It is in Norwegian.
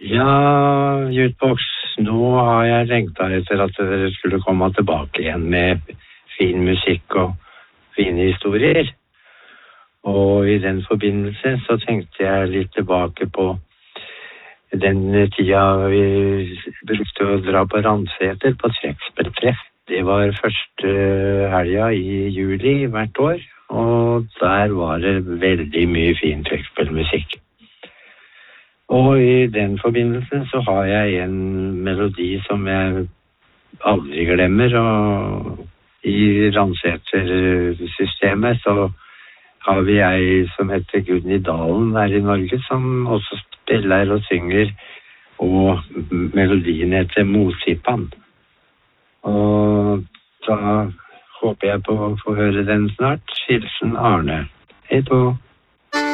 Ja, Jutebox, nå har jeg lengtet etter at dere skulle komme tilbake igjen med fin musikk og fine historier. Og i den forbindelse så tenkte jeg litt tilbake på den tida vi brukte å dra på Randsæter på trekkspilltreff. Det var første helga i juli hvert år, og der var det veldig mye fin trekkspillmusikk. Og i den forbindelse så har jeg en melodi som jeg aldri glemmer, og i Randsæter-systemet så har vi ei som heter Gunni Dalen her i Norge, som også spiller og synger, og melodien heter Mosippan. Og da håper jeg på å få høre den snart. Hilsen Arne. Hei då.